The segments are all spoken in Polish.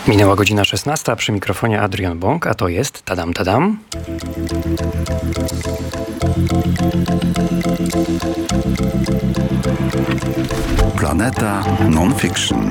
Minęła godzina 16, przy mikrofonie Adrian Bąk, a to jest tadam, tadam. Planeta Non-Fiction.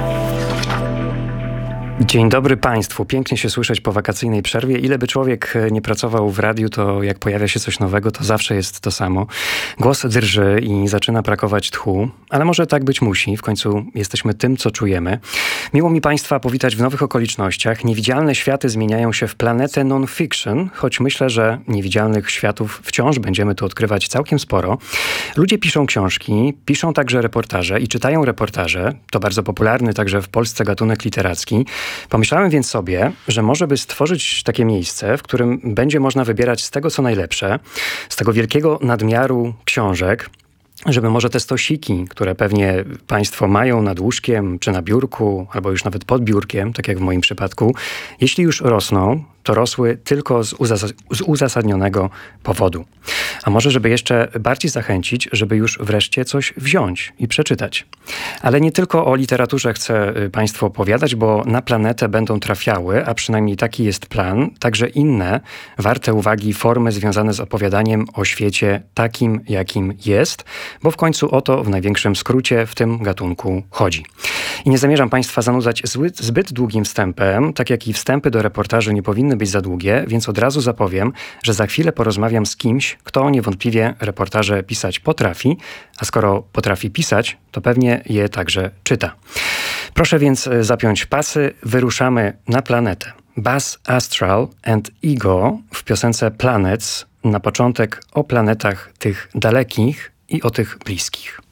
Dzień dobry Państwu. Pięknie się słyszeć po wakacyjnej przerwie. Ile by człowiek nie pracował w radiu, to jak pojawia się coś nowego, to zawsze jest to samo. Głos drży i zaczyna brakować tchu, ale może tak być musi. W końcu jesteśmy tym, co czujemy. Miło mi Państwa powitać w nowych okolicznościach. Niewidzialne światy zmieniają się w planetę non-fiction, choć myślę, że niewidzialnych światów wciąż będziemy tu odkrywać całkiem sporo. Ludzie piszą książki, piszą także reportaże i czytają reportaże. To bardzo popularny także w Polsce gatunek literacki. Pomyślałem więc sobie, że może by stworzyć takie miejsce, w którym będzie można wybierać z tego, co najlepsze, z tego wielkiego nadmiaru książek, żeby może te stosiki, które pewnie Państwo mają nad łóżkiem, czy na biurku, albo już nawet pod biurkiem, tak jak w moim przypadku, jeśli już rosną, to rosły tylko z uzasadnionego powodu. A może, żeby jeszcze bardziej zachęcić, żeby już wreszcie coś wziąć i przeczytać. Ale nie tylko o literaturze chcę Państwu opowiadać, bo na planetę będą trafiały, a przynajmniej taki jest plan, także inne, warte uwagi formy związane z opowiadaniem o świecie takim, jakim jest, bo w końcu o to w największym skrócie w tym gatunku chodzi. I nie zamierzam Państwa zanudzać zbyt długim wstępem, tak jak i wstępy do reportaży nie powinny być za długie, więc od razu zapowiem, że za chwilę porozmawiam z kimś, kto niewątpliwie reportaże pisać potrafi, a skoro potrafi pisać, to pewnie je także czyta. Proszę więc zapiąć pasy, wyruszamy na planetę. Buzz Astral and Ego w piosence Planets, na początek o planetach tych dalekich i o tych bliskich.